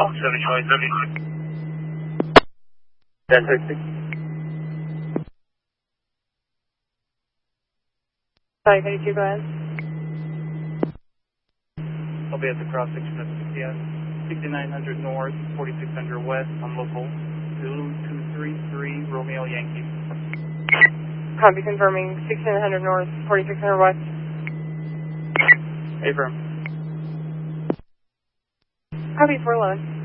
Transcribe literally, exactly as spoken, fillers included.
seven Charlie thirty-six. ten thirty-six. Sorry, thirty-two, go ahead. I'll be at the cross section of C P S, sixty-nine hundred north, forty-six hundred west, on local, Zulu two three three, Romeo Yankee. Copy, confirming sixty-nine hundred north, forty-six hundred west. Affirm. Copy, four eleven.